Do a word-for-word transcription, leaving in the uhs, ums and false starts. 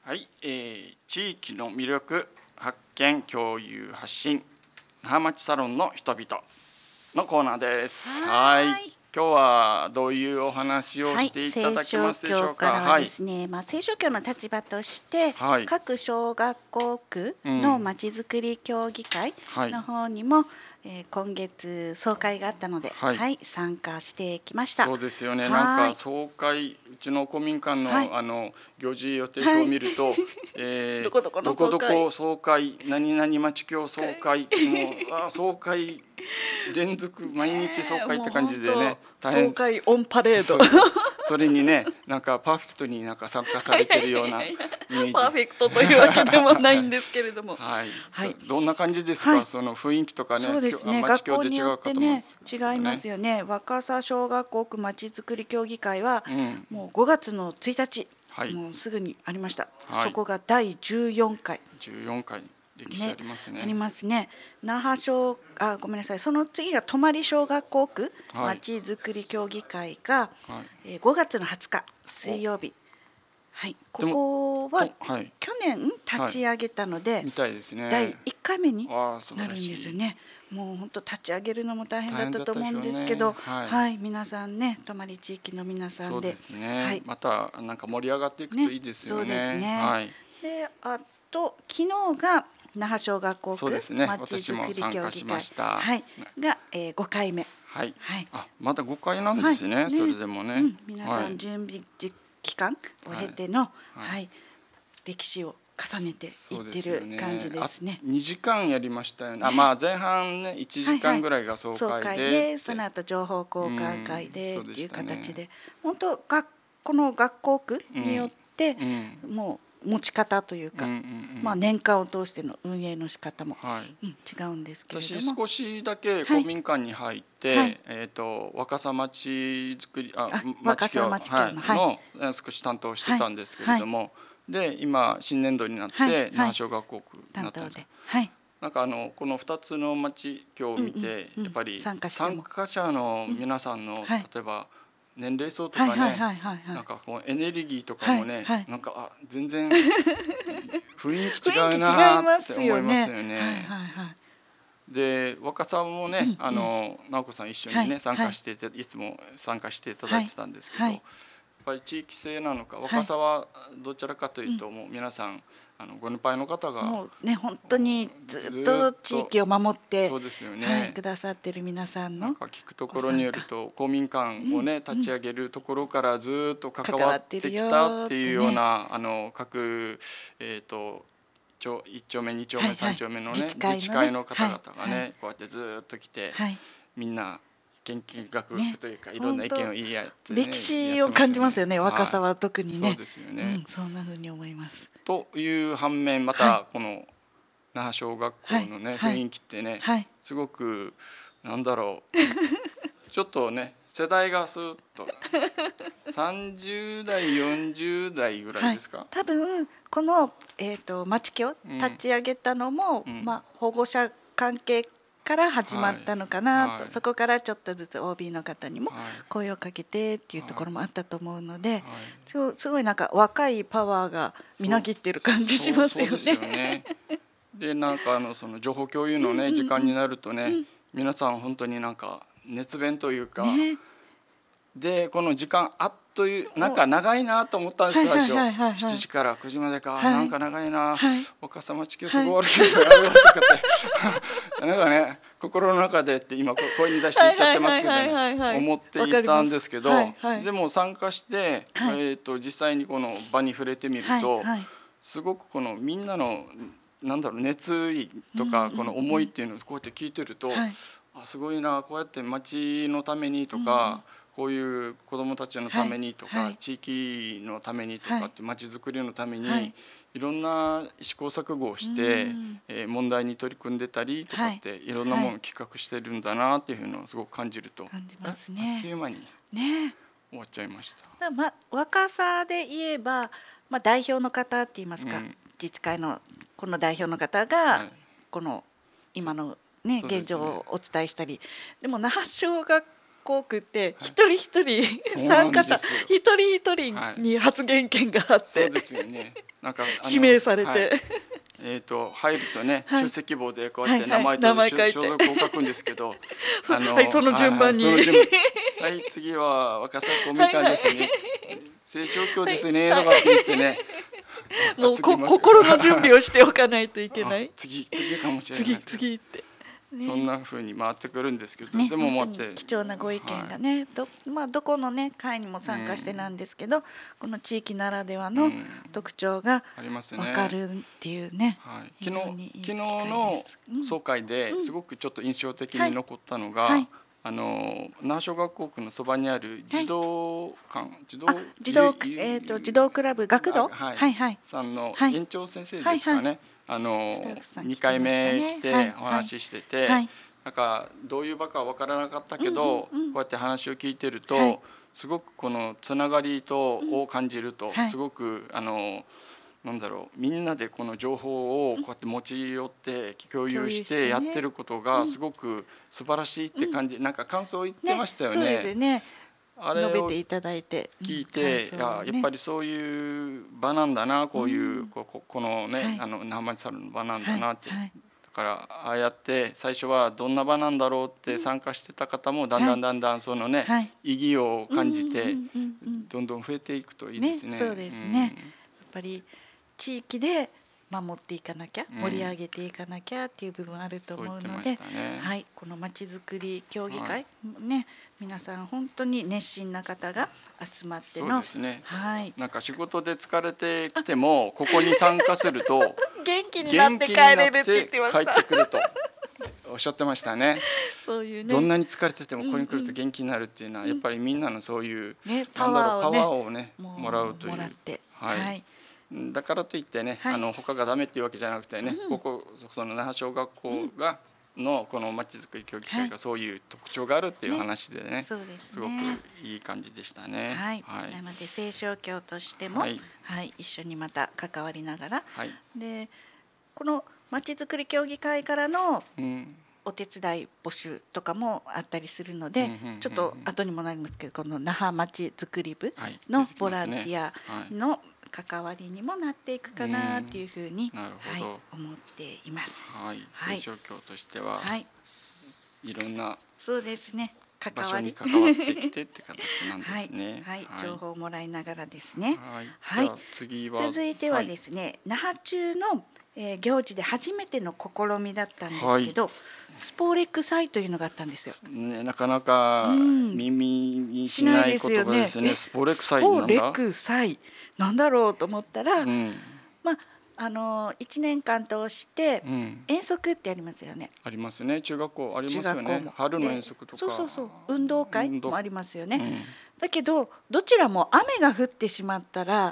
はい、えー、地域の魅力発見共有発信那覇町サロンの人々のコーナーです。はい、今日はどういうお話をしていただけますでしょうか。 はい、聖書教からはですね、はい、まあ、聖書教の立場として、はい、各小学校区のまちづくり協議会の方にも、はい、えー、今月総会があったので、はいはい、参加してきました。 そうですよね。なんか総会、うちの公民館の、はい、あの行事予定表を見ると、はい、えー、どこどこの総会、どこどこ総会、何々町協総会、もうあ総会連続毎日総会って感じでね、 大変総会オンパレード。 それにね、なんかパーフェクトになんか参加されてるようなイメージ。 パーフェクトというわけでもないんですけれども、 はいはい、どんな感じですか、はい、その雰囲気とかね。 そうですね、学校によってね違いますよね。若狭小学校区まちづくり協議会は、うん、もうごがつのついたち、はい、もうすぐにありました、はい、そこがだいじゅうよんかい。 じゅうよんかい歴史ありますね。 ね、ありますね。那覇小あごめんなさい、その次が泊小学校区まちづくり協議会が、はい、えー、ごがつのはつか水曜日、はい、ここは去年立ち上げたので、はい、 みたいですね、 だいいっかいめになるんですよね。もう本当立ち上げるのも大変だったと思うんですけど、はいはい、皆さんね、泊地域の皆さんで、 そうですね、はい、またなんか盛り上がっていくといいですよね。 ね、そうですね、はい、であと昨日が那覇小学校区まちづくり協議会、はい、が、えー、ごかいめ、 はいはい、あまだごかいなんですね、はい、ね、それでもね、うん、 皆さん準備期間を経ての、はいはい、歴史を重ねていってる感じですね。 にじかんやりましたよね。あ、まあ、前半ねいちじかんぐらいが総会で、はいはい、総会でその後情報交換会でっていう形で、本当がこの学校区によって、うん、もう持ち方というか、うんうんうん、まあ、年間を通しての運営の仕方も、はい、うん、違うんですけれども、 私少しだけ公民館に入って、はい、えー、と若狭町づくりあ若狭町協の、 はい、の少し担当してたんですけれども、はいはい、で今新年度になって、はい、那覇小学校区になったんです、はい、なんかあのこのふたつの町協を見て、うんうんうん、やっぱり参加者の皆さんの、うん、はい、例えば年齢層とかね、なんかこうエネルギーとかもね、はいはい、なんかあ全然雰囲気違うなって思いますよね。で若さんもね、うんうん、あの直子さん一緒にね、はい、参加していて、はい、いつも参加していただいてたんですけど、はいはい、やっぱり地域性なのか、若さはどちらかというと、はい、もう皆さんあのご年配の方がもうね本当にずっと地域を守ってそうですよね、はい、くださってる皆さんの、 なんか聞くところによると公民館をね、うん、立ち上げるところからずっと関わってきたっていうような、ね、あの各えっ、ー、といっちょうめにちょうめ、はいはい、さんちょうめのね自治会の、ね、自治会の方々がね、はいはい、こうやってずっと来て、はい、みんな研究学というか、ね、いろんな意見を言い合って、ね、 歴史を感じますよね、若さは特にね、 そうですよね、うん、 そんな風に思います。 という反面またこの那覇小学校のね、はい、雰囲気ってね、はい、すごくなんだろうちょっとね世代がスーッとさんじゅうだいよんじゅうだいぐらいですか、はい、 多分この、えーと、町協立ち上げたのも、うん、まあ、保護者関係から始まったのかなと、はいはい、そこからちょっとずつ オービー の方にも声をかけてっていうところもあったと思うので、はいはい、すごい、すごいなんか若いパワーがみなぎってる感じしますよね。 そうですよね。でなんかあのその情報共有のね、うんうんうん、時間になるとね、うん、皆さん本当になんか熱弁というか、ね、でこの時間あっというなんか長いなと思ったんです最初、はいはいはいはい、しちじからくじまでか、はい、なんか長いな、はい、若狭町協すごい悪いですよ、はい、とかってなんかね心の中でって今声に出して言っちゃってますけどね思っていたんですけど、はいはい、でも参加して、はい、えー、と実際にこの場に触れてみると、はいはい、すごくこのみんなのなんだろう熱意とかこの思いっていうのをこうやって聞いてると、うんうんうん、あすごいなこうやって町のためにとか、うん、こういう子どもたちのためにとか、はいはい、地域のためにとかって町づくりのために、はい、いろんな試行錯誤をして、うんえー、問題に取り組んでたりとかって、はい、いろんなものを企画してるんだなっていうのをすごく感じると感じますね。 あっという間にね終わっちゃいました。 だま、若さで言えば、まあ、代表の方って言いますか、うん、自治会のこの代表の方が、はい、この今の、ね、現状をお伝えしたり、でも那覇小学校区って一人一人参加者一人一人に発言権があって、 そうですよね。なんか指名されて、はい、 えー、と入るとね、はい、出席簿でこうやって名前と所属を書くんですけど、 あの、はい、その順番に、 はい、はい、はい、次は若狭小美香ですね、青少教ですね、はい、とかって言ってね、 もうこ心の準備をしておかないといけない。 次次かもしれない。 次次って。 ね、そんな風に回ってくるんですけど、 ね、 でも待って貴重なご意見がね、はい、ど, まあ、どこの、ね、会にも参加してなんですけど、うん、この地域ならではの特徴が分かるっていうね、 うん、はい、昨日昨日の総会ですごくちょっと印象的に残ったのが、はいはい、あの那覇小学校区のそばにある児童館、はい、児童児童、えー、と児童クラブ学童、 はいはいはい、 さんの園長先生ですかね、はいはい、あのにかいめ来てお話ししてて、はいはい、なんかどういう場か分からなかったけど、うんうんうん、こうやって話を聞いてると、はい、すごくこのつながりとを感じると、うん、すごくあのなんだろう、みんなでこの情報をこうやって持ち寄って共有してやってることがすごく素晴らしいって感じ、うん、なんか感想を言ってましたよね。 ね、そうですね。 あれを述べていただいて聞いて、うん、いや、やっぱりそういう場なんだな、こういう、うん、こ, このね、はい、あの那覇町サルの場なんだなって、はいはい、だからああやって最初はどんな場なんだろうって参加してた方もだんだんだんだんそのね、はい、意義を感じてどんどん増えていくといいですね。 ね、そうですね、うん、やっぱり地域で守っていかなきゃ、盛り上げていかなきゃっていう部分あると思うので、 うんね、 はい、このまちづくり協議会、はい、ね、皆さん本当に熱心な方が集まっての、 そうですね、 はい、 なんか仕事で疲れてきてもここに参加すると元気になって帰れるって言ってました。 帰ってくるとおっしゃってましたね。 そういうね、 どんなに疲れててもここに来ると元気になるっていうのは、うんうん、やっぱりみんなのそういう、ね、パワーをね、パワーをねもらうという、 もらって、 はい、はい、だからといってね、はい、あの他がダメっていうわけじゃなくてね、うん、ここその那覇小学校がのこのまちづくり協議会がそういう特徴があるっていう話でね、はい、 そうですね、 すごくいい感じでしたね。 はいはい、なので青少教としても、はいはい、一緒にまた関わりながら、はい、でこのまちづくり協議会からの、うん、お手伝い募集とかもあったりするので、うんうんうんうん、ちょっと後にもなりますけど、この那覇まちづくり部のボランティアの関わりにもなっていくかなというふうに、うん、はい、思っています。 はい、青少教としては、はい、いろんなそうですね、関場所わりに関わってきてって形なんですね。 はい、はい、情報をもらいながらですね。 はい、 はい、 じゃあ次は続いてはですね、はい、那覇中のえー、行事で初めての試みだったんですけど、はい、スポーレック祭というのがあったんですよ。 ね、なかなか耳にしない言葉ですね。スポーレック祭なんだ。スポーレック祭なんだろうと思ったら、うん、まああのいちねんかん通して遠足ってありますよね。 ありますね。中学校ありますよね。春の遠足とか。 そうそうそう。運動会もありますよね。うん、だけどどちらも雨が降ってしまったら